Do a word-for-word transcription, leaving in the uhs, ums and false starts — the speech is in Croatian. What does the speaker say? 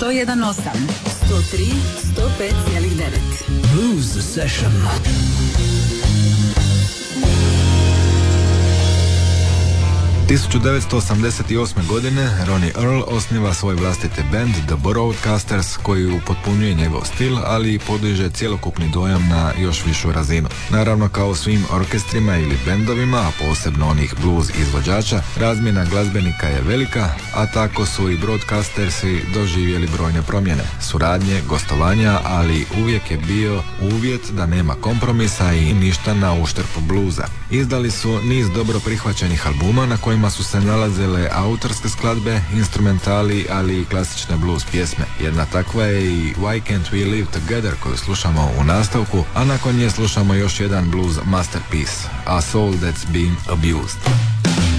sto jedan osam, sto tri, sto pet zarez devet. Blues Session. tisuću devetsto osamdeset osme. godine Ronnie Earl osniva svoj vlastiti band The Broadcasters koji upotpunjuje njegov stil, ali i podiže cjelokupni dojam na još višu razinu. Naravno, kao u svim orkestrima ili bendovima, a posebno onih blues izvođača, razmjena glazbenika je velika, a tako su i Broadcastersi doživjeli brojne promjene, suradnje, gostovanja, ali uvijek je bio uvjet da nema kompromisa i ništa na uštrb bluza. Izdali su niz dobro prihvaćenih albuma na kojima su se nalazile autorske skladbe, instrumentali, ali i klasične blues pjesme. Jedna takva je i Why Can't We Live Together koju slušamo u nastavku, a nakon nje slušamo još jedan blues masterpiece, A Soul That's Been Abused.